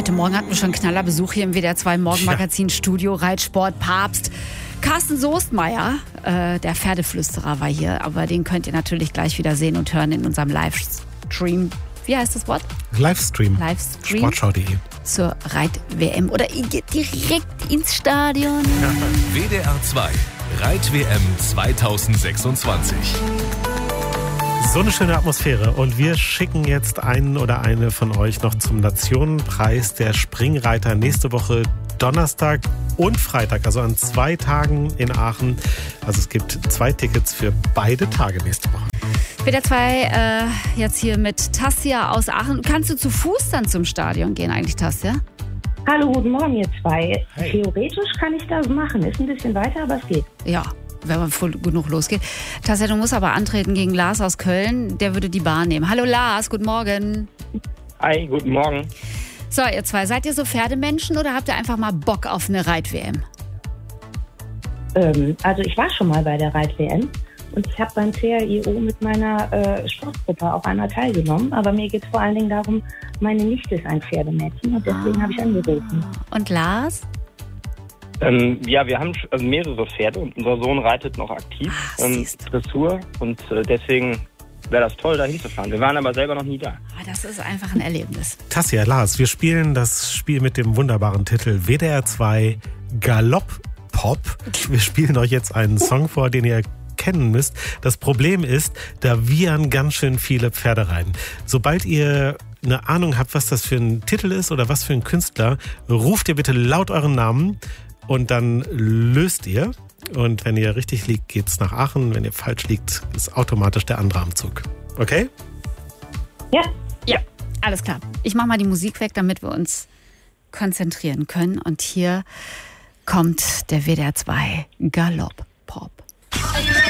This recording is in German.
Heute Morgen hatten wir schon Knallerbesuch hier im WDR 2 Morgenmagazin Studio, Reitsport, Papst. Carsten Soestmeier, der Pferdeflüsterer, war hier, aber den könnt ihr natürlich gleich wieder sehen und hören in unserem Livestream. Wie heißt das Wort? Livestream. Sportschau.de. Zur Reit-WM. Oder ihr geht direkt ins Stadion. WDR 2 Reit-WM 2026. So eine schöne Atmosphäre. Und wir schicken jetzt einen oder eine von euch noch zum Nationenpreis der Springreiter nächste Woche Donnerstag und Freitag, also an 2 Tagen in Aachen. Also es gibt 2 Tickets für beide Tage nächste Woche. WDR 2 jetzt hier mit Tassia aus Aachen. Kannst du zu Fuß dann zum Stadion gehen eigentlich, Tassia? Hallo, guten Morgen ihr zwei. Hey. Theoretisch kann ich das machen. Ist ein bisschen weiter, aber es geht. Ja, wenn man voll genug losgeht. Tassia, du musst aber antreten gegen Lars aus Köln. Der würde die Bahn nehmen. Hallo Lars, guten Morgen. Hi, guten Morgen. So, ihr zwei, seid ihr so Pferdemenschen oder habt ihr einfach mal Bock auf eine Reit-WM? Also ich war schon mal bei der Reit-WM und ich habe beim CRIO mit meiner Sportgruppe auch einmal teilgenommen. Aber mir geht es vor allen Dingen darum, meine Nichte ist ein Pferdemädchen und deswegen habe ich angerufen. Und Lars? Ja, wir haben mehrere Pferde und unser Sohn reitet noch aktiv Dressur und deswegen wäre das toll, da hinzufahren. Wir waren aber selber noch nie da. Das ist einfach ein Erlebnis. Tassia, Lars, wir spielen das Spiel mit dem wunderbaren Titel WDR 2 Galopp-Pop. Wir spielen euch jetzt einen Song vor, den ihr kennen müsst. Das Problem ist, da wiehern ganz schön viele Pferde rein. Sobald ihr eine Ahnung habt, was das für ein Titel ist oder was für ein Künstler, ruft ihr bitte laut euren Namen und dann löst ihr. Und wenn ihr richtig liegt, geht's nach Aachen. Wenn ihr falsch liegt, ist automatisch der andere am Zug. Okay? Ja, alles klar. Ich mache mal die Musik weg, damit wir uns konzentrieren können. Und hier kommt der WDR 2 Galopp-Pop.